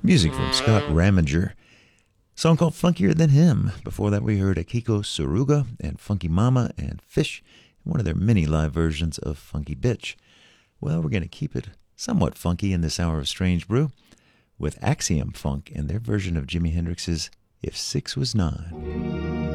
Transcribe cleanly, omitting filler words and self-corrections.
Music from Scott Raminger. Song called Funkier Than Him. Before that, we heard Akiko Saruga and Funky Mama and Fish in one of their many live versions of Funky Bitch. Well, we're going to keep it somewhat funky in this hour of Strange Brew with Axiom Funk and their version of Jimi Hendrix's If Six Was Nine.